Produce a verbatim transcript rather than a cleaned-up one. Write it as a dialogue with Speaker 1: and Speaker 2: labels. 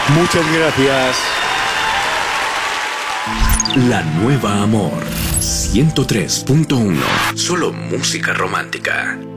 Speaker 1: Muchas gracias.
Speaker 2: La Nueva Amor ciento tres punto uno. Solo música romántica.